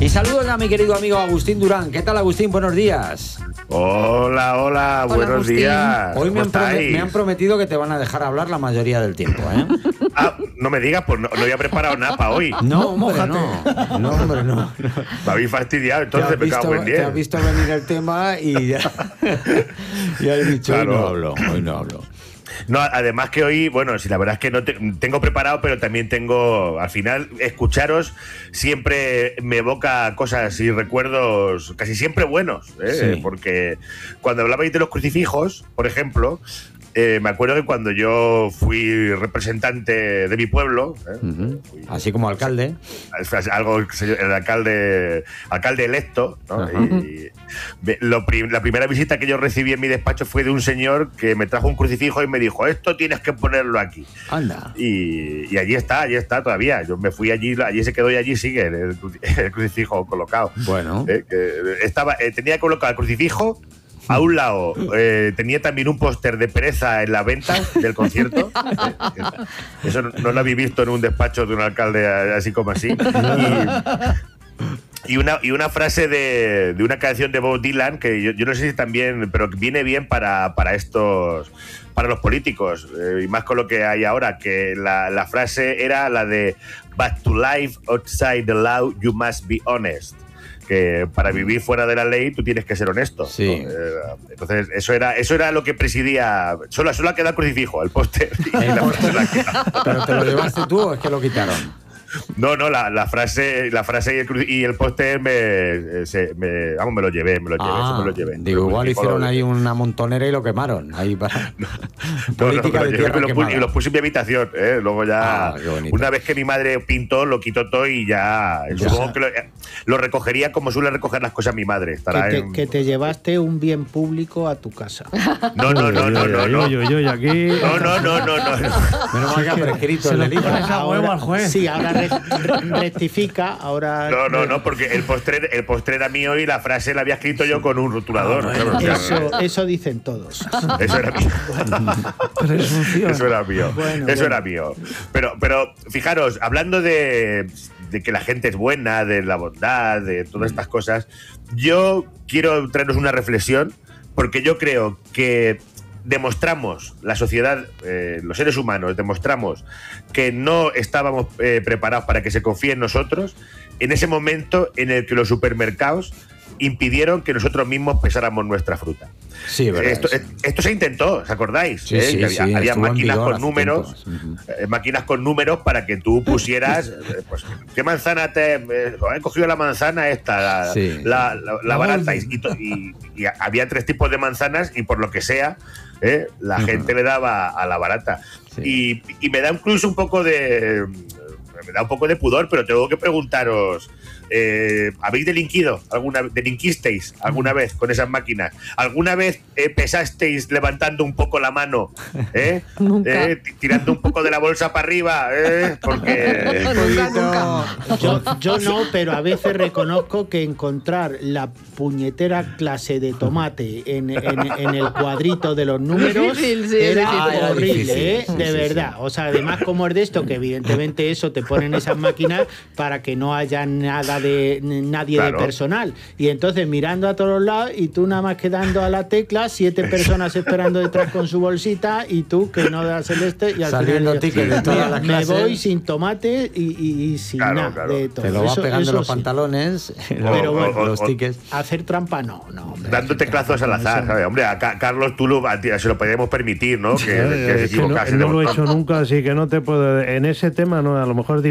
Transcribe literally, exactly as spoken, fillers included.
Y saludos a mi querido amigo Agustín Durán. ¿Qué tal, Agustín? Buenos días. Hola, hola, Hola, buenos Agustín. días. Hoy me han, ¿Cómo promet- estáis? me han prometido que te van a dejar hablar la mayoría del tiempo, ¿eh? Ah, no me digas, pues no, no había preparado nada para hoy. No, hombre, no. No, hombre, no. no. Me habéis fastidiado, Te has, entonces me visto, cago en te has diez. visto venir el tema y ya, y has dicho, Claro. hoy no hablo, hoy no hablo. No, además que hoy, bueno, sí, la verdad es que no te- tengo preparado, pero también tengo, al final, escucharos siempre me evoca cosas y recuerdos casi siempre buenos, ¿eh? Sí. Porque cuando hablabais de los crucifijos, por ejemplo, eh, me acuerdo que cuando yo fui representante de mi pueblo, ¿eh? Ujú. Fui- Así como alcalde. Es algo que se- el alcalde alcalde electo, ¿no? Ajá. Y me- lo prim- la primera visita que yo recibí en mi despacho fue de un señor que me trajo un crucifijo y me dijo, esto tienes que ponerlo aquí. Anda. Y, y allí está, allí está todavía. Yo me fui allí, allí se quedó y allí sigue el, cru- el crucifijo colocado. Bueno. Eh, que estaba, eh, tenía colocado el crucifijo. A un lado eh, tenía también un póster de Pereza en la venta del concierto. Eh, Eso no, no lo había visto en un despacho de un alcalde así como así. Y, y una, y una frase de, de una canción de Bob Dylan que yo, yo no sé si también, pero que viene bien para, para estos, para los políticos, eh, y más con lo que hay ahora, que la, la frase era la de "But to live outside the law, you must be honest". Que para vivir fuera de la ley tú tienes que ser honesto. Sí. ¿no? Eh, Entonces, eso era, eso era lo que presidía. Solo, solo ha quedado el crucifijo, el póster. Y El la póster. frase la ha quedado. ¿Pero te lo llevaste tú o es que lo quitaron? No, no, la, la frase, la frase y el, cru- y el póster me, eh, se- me, vamos, me lo llevé, me lo llevé, eso me lo llevé. digo, El igual crucifijo hicieron lo- ahí una montonera y lo quemaron. Ahí para... No, no, Política me de lo llevé, tierra me lo pu- quemada. y lo puse en mi habitación. ¿eh? Luego ya, Ah, qué bonito. una vez que mi madre pintó, lo quitó todo y ya. Ya. Supongo que lo, lo recogería como suele recoger las cosas mi madre. Que Estará te, en- que te llevaste un bien público a tu casa. No, no, no, no, no, no. Uy, uy, uy, aquí. No, no, no, no, no. Menos mal que ha prescrito el delito. pones a huevo al juez. Sí, ahora re- re- rectifica, ahora... No, no, no, porque el postre, el postre era mío y la frase la había escrito yo con un rotulador. ¿sabes? O sea, Eso, eso dicen todos. Eso era mío. Presunción. Eso era mío. Bueno, Eso bueno. era mío. Pero, pero fijaros, hablando de, de que la gente es buena, de la bondad, de todas estas cosas, yo quiero traeros una reflexión, porque yo creo que demostramos, la sociedad, eh, los seres humanos, demostramos que no estábamos eh, preparados para que se confíe en nosotros en ese momento en el que los supermercados impidieron que nosotros mismos pesáramos nuestra fruta. Sí, verdad. Esto, sí. esto se intentó, ¿os acordáis? Sí, ¿Eh? sí, Que había, sí, había estuvo en máquinas vigor con hace números, tiempos. Ujú. eh, máquinas con números para que tú pusieras, eh, pues, ¿qué manzana te eh, he cogido la manzana esta, la, Sí. la, la- la La barata? Y, Golden. y to- y- y había tres tipos de manzanas y por lo que sea, eh, la Ujú. gente le daba a la barata. Sí. Y, y me da incluso un poco de, me da un poco de pudor, pero tengo que preguntaros. Eh, ¿Habéis delinquido alguna delinquisteis alguna vez con esas máquinas? ¿Alguna vez eh, pesasteis levantando un poco la mano? ¿Eh? Nunca. ¿Eh? T- Tirando un poco de la bolsa para arriba, ¿eh? Porque Nunca, nunca. Yo, yo no, pero a veces reconozco que encontrar la puñetera clase de tomate en, en- en el cuadrito de los números Difícil, sí, era difícil. Ah, era horrible, difícil. ¿eh? Sí, de sí, verdad. O sea, además, como es de esto, que evidentemente eso te ponen esas máquinas para que no haya nada de nadie Claro. de personal. Y entonces mirando a todos lados y tú nada más quedando a la tecla, siete personas esperando detrás con su bolsita y tú que no das el este y al Saliendo final tickets de todas me, las me clases. voy sin tomate y, y- y sin Claro, nada claro. de todo. Te lo va Eso- pegando eso los sí. pantalones, Pero los, bueno, los o- o- tickets. Hacer trampa no, no. hombre. dando Hacer teclazos al trampa, azar, eso- ¿sabes? Hombre, a Ca- Carlos tú lo, a ti se lo podríamos permitir, ¿no? Que, que se Eh, es que no, equivocase. no de lo he botón. hecho nunca, así que no te puedo. En ese tema, no, a lo mejor